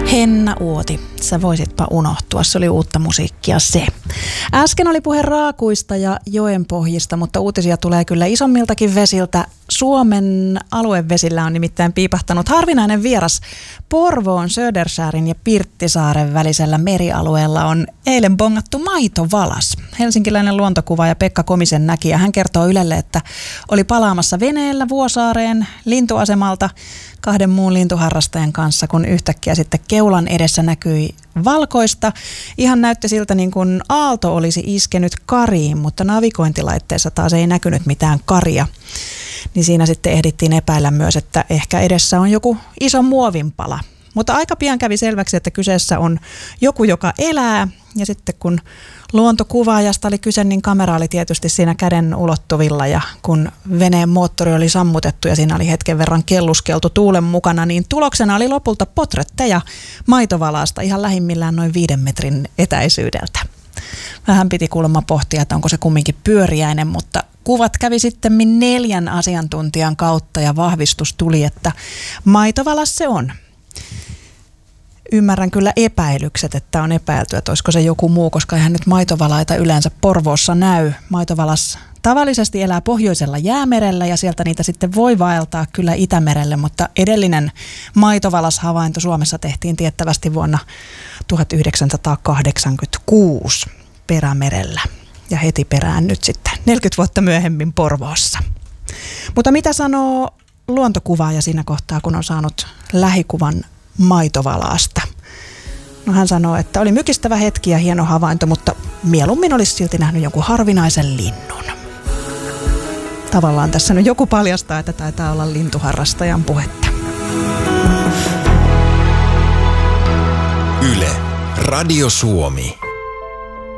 Henna Uoti, sä voisitpa unohtua, se oli uutta musiikkia se. Äsken oli puhe raakuista ja joenpohjista, mutta uutisia tulee kyllä isommiltakin vesiltä. Suomen aluevesillä on nimittäin piipahtanut harvinainen vieras. Porvoon, Södersäärin ja Pirttisaaren välisellä merialueella on eilen bongattu maitovalas. Helsinkiläinen luontokuvaaja Pekka Komisen näki ja hän kertoo Ylelle, että oli palaamassa veneellä Vuosaareen lintuasemalta 2 muun lintuharrastajan kanssa, kun yhtäkkiä sitten keulan edessä näkyi valkoista. Ihan näytti siltä niin kuin aalto olisi iskenyt kariin, mutta navigointilaitteessa taas ei näkynyt mitään karia. Niin siinä sitten ehdittiin epäillä myös, että ehkä edessä on joku iso muovinpala. Mutta aika pian kävi selväksi, että kyseessä on joku, joka elää. Ja sitten kun luontokuvaajasta oli kyse, niin kamera oli tietysti siinä käden ulottuvilla. Ja kun veneen moottori oli sammutettu ja siinä oli hetken verran kelluskeltu tuulen mukana, niin tuloksena oli lopulta potretteja maitovalaasta ihan lähimmillään noin 5 metrin etäisyydeltä. Vähän piti kuulemma pohtia, että onko se kumminkin pyöriäinen, mutta kuvat kävi sitten 4 asiantuntijan kautta ja vahvistus tuli, että maitovalas se on. Ymmärrän kyllä epäilykset, että on epäilty, että olisiko se joku muu, koska eihän nyt maitovalaita yleensä Porvoossa näy. Maitovalas tavallisesti elää pohjoisella Jäämerellä ja sieltä niitä sitten voi vaeltaa kyllä Itämerelle, mutta edellinen maitovalashavainto Suomessa tehtiin tiettävästi vuonna 1986 Perämerellä ja heti perään nyt sitten 40 vuotta myöhemmin Porvoossa. Mutta mitä sanoo luontokuvaaja siinä kohtaa, kun on saanut lähikuvan maitovalaasta? No hän sanoo, että oli mykistävä hetki ja hieno havainto, mutta mieluummin olisi silti nähnyt jonkun harvinaisen linnun. Tavallaan tässä nyt joku paljastaa, että taitaa olla lintuharrastajan puhetta. Yle, Radio Suomi.